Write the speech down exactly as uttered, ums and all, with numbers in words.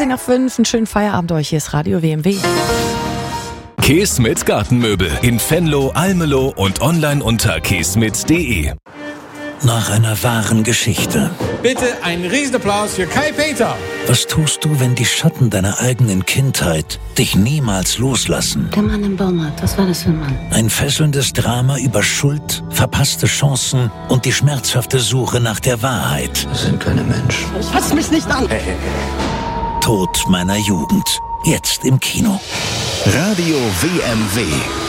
zwanzig nach fünf, einen schönen Feierabend euch. Hier ist Radio W M W. Käse mit Gartenmöbel in Venlo, Almelo und online unter käsmit punkt de. Nach einer wahren Geschichte. Bitte einen Riesenapplaus für Kai Peter. Was tust du, wenn die Schatten deiner eigenen Kindheit dich niemals loslassen? Der Mann im Baumarkt, was war das für ein Mann? Ein fesselndes Drama über Schuld, verpasste Chancen und die schmerzhafte Suche nach der Wahrheit. Das sind keine Menschen. Ich fass mich nicht an. Tod meiner Jugend. Jetzt im Kino. Radio W M W.